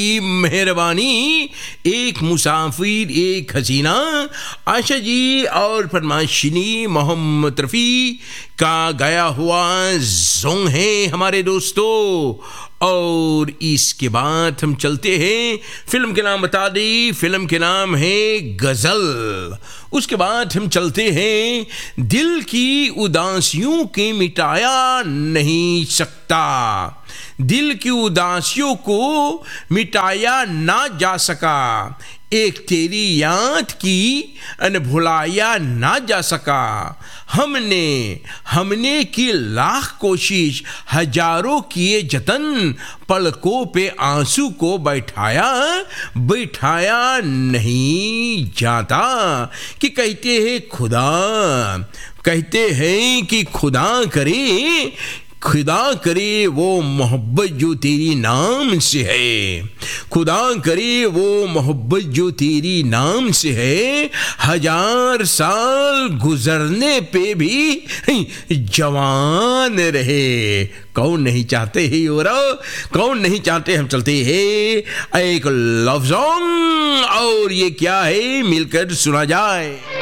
मेहरबानी, एक मुसाफिर एक हसीना, आशा जी और फरमाइशी मोहम्मद रफ़ी का गाया हुआ ज़ोंग है हमारे दोस्तों। और इसके बाद हम चलते हैं, फिल्म के नाम बता दी, फिल्म के नाम है गज़ल। उसके बाद हम चलते हैं, दिल की उदासियों के मिटाया नहीं सकता, दिल की उदासियों को मिटाया ना जा सका, एक तेरी याद की भुलाया ना जा सका, हमने की लाख कोशिश, हजारों किए जतन, पलकों पे आंसू को बैठाया नहीं जाता। कि कहते हैं कि खुदा करे वो मोहब्बत जो तेरी नाम से है, खुदा करे वो मोहब्बत जो तेरी नाम से है, 1000 साल गुजरने पे भी जवान रहे। कौन नहीं चाहते ही और कौन नहीं चाहते। हम चलते हैं एक लव सॉन्ग, और ये क्या है मिलकर सुना जाए।